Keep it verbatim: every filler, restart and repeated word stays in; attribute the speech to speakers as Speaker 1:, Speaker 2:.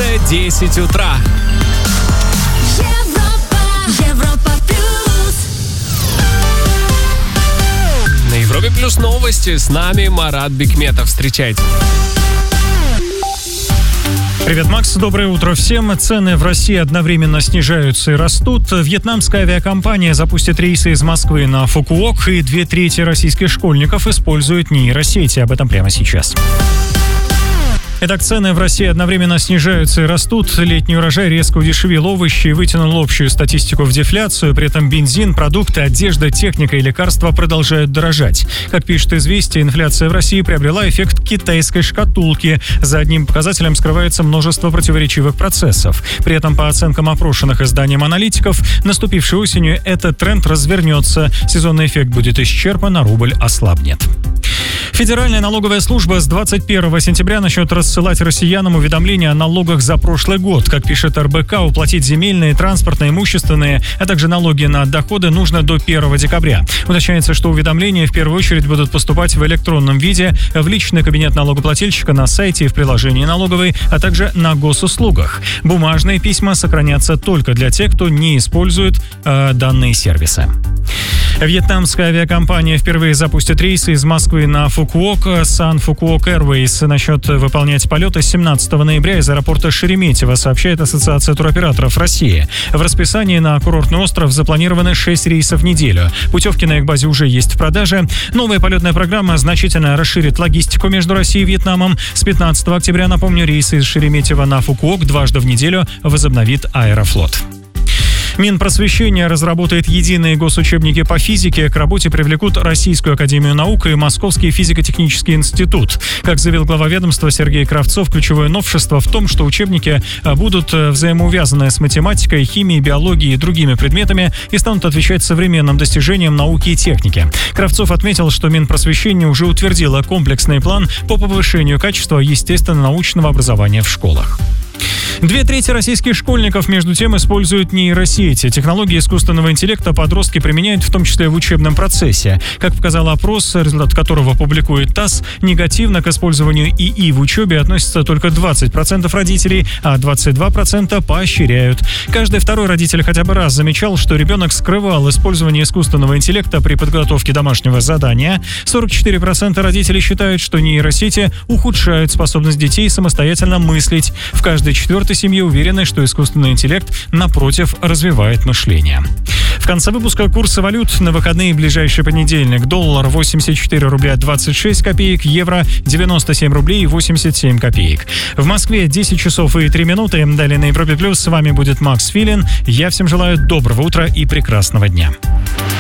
Speaker 1: Солнце, десять утра.
Speaker 2: Европа, Европа плюс.
Speaker 1: На Европе плюс новости. С нами Марат Бикметов. Встречайте.
Speaker 3: Привет, Макс. Доброе утро всем. Цены в России одновременно снижаются и растут. Вьетнамская авиакомпания запустит рейсы из Москвы на Фукуок, и две трети российских школьников используют нейросети. Об этом прямо сейчас. Итак, цены в России одновременно снижаются и растут. Летний урожай резко удешевил овощи и вытянул общую статистику в дефляцию. При этом бензин, продукты, одежда, техника и лекарства продолжают дорожать. Как пишет «Известия», инфляция в России приобрела эффект китайской шкатулки. За одним показателем скрывается множество противоречивых процессов. При этом, по оценкам опрошенных изданием аналитиков, наступившей осенью этот тренд развернется. Сезонный эффект будет исчерпан, а рубль ослабнет. Федеральная налоговая служба с двадцать первого сентября начнет рассылать россиянам уведомления о налогах за прошлый год. Как пишет эр бэ ка, уплатить земельные, транспортные, имущественные, а также налоги на доходы нужно до первого декабря. Уточняется, что уведомления в первую очередь будут поступать в электронном виде, в личный кабинет налогоплательщика, на сайте и в приложении налоговой, а также на госуслугах. Бумажные письма сохранятся только для тех, кто не использует э, данные сервисы. Вьетнамская авиакомпания впервые запустит рейсы из Москвы на Фукуок. Sun Fukuok Airways начнет выполнять полеты с семнадцатого ноября из аэропорта Шереметьево, сообщает Ассоциация туроператоров России. В расписании на курортный остров запланированы шесть рейсов в неделю. Путевки на их базе уже есть в продаже. Новая полетная программа значительно расширит логистику между Россией и Вьетнамом. С пятнадцатого октября, напомню, рейсы из Шереметьево на Фукуок дважды в неделю возобновит Аэрофлот. Минпросвещение разработает единые госучебники по физике. К работе привлекут Российскую академию наук и Московский физико-технический институт. Как заявил глава ведомства Сергей Кравцов, ключевое новшество в том, что учебники будут взаимоувязаны с математикой, химией, биологией и другими предметами и станут отвечать современным достижениям науки и техники. Кравцов отметил, что Минпросвещение уже утвердило комплексный план по повышению качества естественно-научного образования в школах. Две трети российских школьников, между тем, используют нейросети. Технологии искусственного интеллекта подростки применяют в том числе в учебном процессе. Как показал опрос, результат которого публикует ТАСС, негативно к использованию ИИ в учебе относятся только двадцать процентов родителей, а двадцать два процента поощряют. Каждый второй родитель хотя бы раз замечал, что ребенок скрывал использование искусственного интеллекта при подготовке домашнего задания. сорок четыре процента родителей считают, что нейросети ухудшают способность детей самостоятельно мыслить. В каждой четвертой семье уверены, что искусственный интеллект, напротив, развивает мышление. В конце выпуска курсы валют на выходные. Ближайший понедельник. Доллар восемьдесят четыре рубля двадцать шесть копеек, евро девяносто семь рублей восемьдесят семь копеек. В Москве десять часов и три минуты. Далее на Европе плюс. С вами будет Макс Филин. Я всем желаю доброго утра и прекрасного дня.